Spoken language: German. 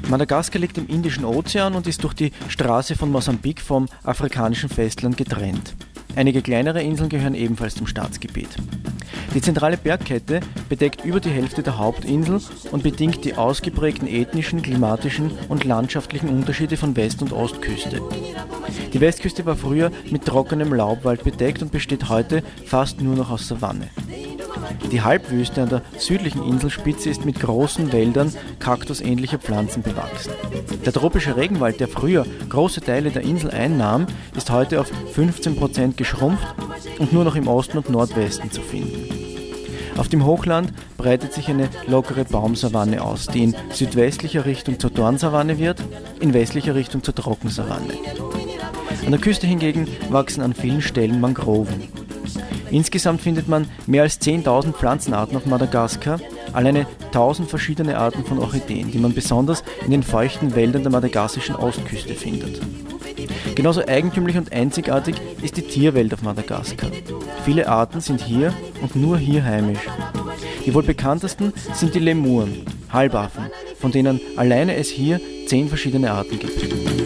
Madagaskar liegt im Indischen Ozean und ist durch die Straße von Mosambik vom afrikanischen Festland getrennt. Einige kleinere Inseln gehören ebenfalls zum Staatsgebiet. Die zentrale Bergkette bedeckt über die Hälfte der Hauptinsel und bedingt die ausgeprägten ethnischen, klimatischen und landschaftlichen Unterschiede von West- und Ostküste. Die Westküste war früher mit trockenem Laubwald bedeckt und besteht heute fast nur noch aus Savanne. Die Halbwüste an der südlichen Inselspitze ist mit großen Wäldern kaktusähnlicher Pflanzen bewachsen. Der tropische Regenwald, der früher große Teile der Insel einnahm, ist heute auf 15% geschrumpft und nur noch im Osten und Nordwesten zu finden. Auf dem Hochland breitet sich eine lockere Baumsavanne aus, die in südwestlicher Richtung zur Dornsavanne wird, in westlicher Richtung zur Trockensavanne. An der Küste hingegen wachsen an vielen Stellen Mangroven. Insgesamt findet man mehr als 10.000 Pflanzenarten auf Madagaskar, alleine 1.000 verschiedene Arten von Orchideen, die man besonders in den feuchten Wäldern der madagassischen Ostküste findet. Genauso eigentümlich und einzigartig ist die Tierwelt auf Madagaskar. Viele Arten sind hier und nur hier heimisch. Die wohl bekanntesten sind die Lemuren, Halbaffen, von denen alleine es hier 10 verschiedene Arten gibt.